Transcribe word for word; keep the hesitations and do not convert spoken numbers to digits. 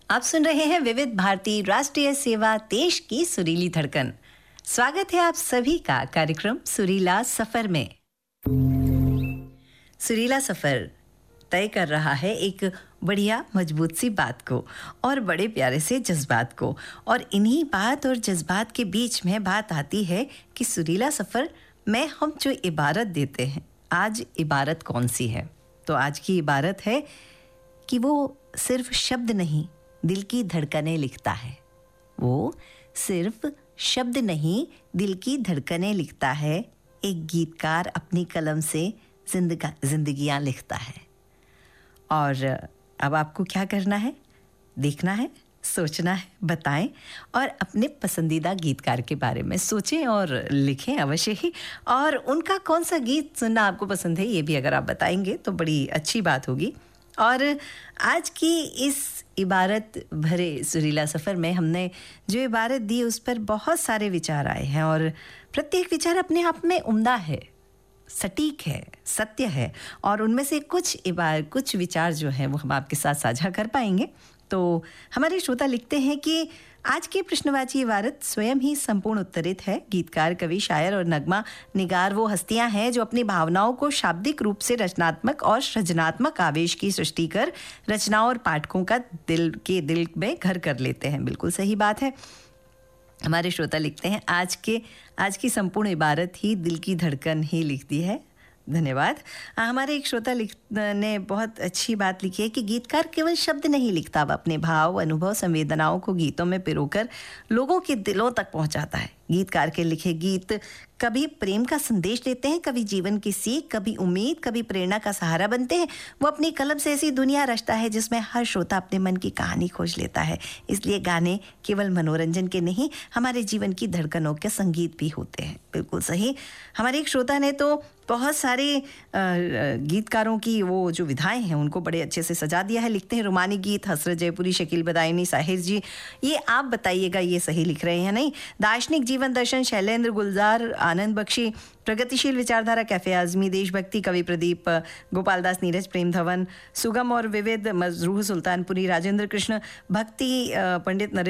आप सुन रहे हैं विविध भारती राष्ट्रीय सेवा देश की सुरीली धड़कन। स्वागत है आप सभी का कार्यक्रम सुरीला सफर में। सुरीला सफर तय कर रहा है एक बढ़िया मजबूत सी बात को और बड़े प्यारे से जज्बात को, और इन्हीं बात और जज्बात के बीच में बात आती है कि सुरीला सफर में हम जो इबारत देते हैं, आज इबारत कौन सी है? तो आज की इबारत है कि वो सिर्फ शब्द नहीं, दिल की धड़कनें लिखता है। वो सिर्फ शब्द नहीं, दिल की धड़कनें लिखता है। एक गीतकार अपनी कलम से जिंदगा जिंदगियां लिखता है। और अब आपको क्या करना है? देखना है, सोचना है, बताएं और अपने पसंदीदा गीतकार के बारे में सोचें और लिखें अवश्य ही। और उनका कौन सा गीत सुनना आपको पसंद है, ये भी अगर आप बताएंगे तो बड़ी अच्छी बात होगी। और आज की इस इबारत भरे सुरीला सफ़र में हमने जो इबारत दी उस पर बहुत सारे विचार आए हैं, और प्रत्येक विचार अपने आप में उम्दा है, सटीक है, सत्य है। और उनमें से कुछ इबार कुछ विचार जो हैं वो हम आपके साथ साझा कर पाएंगे। तो हमारे श्रोता लिखते हैं कि आज की प्रश्नवाची इबारत स्वयं ही संपूर्ण उत्तरित है। गीतकार, कवि, शायर और नगमा निगार वो हस्तियां हैं जो अपनी भावनाओं को शाब्दिक रूप से रचनात्मक और सृजनात्मक आवेश की सृष्टि कर रचनाओं और पाठकों का दिल के दिल में घर कर लेते हैं। बिल्कुल सही बात है। हमारे श्रोता लिखते हैं आज के आज की संपूर्ण इबारत ही दिल की धड़कन ही लिखती है। धन्यवाद। हमारे एक श्रोता लिख ने बहुत अच्छी बात लिखी है कि गीतकार केवल शब्द नहीं लिखता, वह अपने भाव, अनुभव, संवेदनाओं को गीतों में पिरोकर लोगों के दिलों तक पहुंचाता है। गीतकार के लिखे गीत कभी प्रेम का संदेश देते हैं, कभी जीवन की सीख, कभी उम्मीद, कभी प्रेरणा का सहारा बनते हैं। वो अपनी कलम से ऐसी दुनिया रचता है जिसमें हर श्रोता अपने मन की कहानी खोज लेता है। इसलिए गाने केवल मनोरंजन के नहीं, हमारे जीवन की धड़कनों के संगीत भी होते हैं। बिल्कुल सही। हमारे एक श्रोता ने तो बहुत सारे गीतकारों की वो जो विधाएं हैं उनको बड़े अच्छे से सजा दिया है। लिखते हैं रुमानी गीत हसरत जयपुरी, शकील बदायनी, साहिर जी, ये आप बताइएगा ये सही लिख रहे हैं नहीं? दार्शनिक जीवन दर्शन, शैलेंद्र गुलजार, आनंद बख्शी, प्रगतिशील विचारधारा, कैफे आजमी, देशभक्ति, कवि प्रदीप, गोपाल दास, नीरज, प्रेम धवन, सुगम और विविध, मजरूह सुल्तानपुरी, राजेंद्र कृष्ण, भक्ति, पंडित नरेंद्र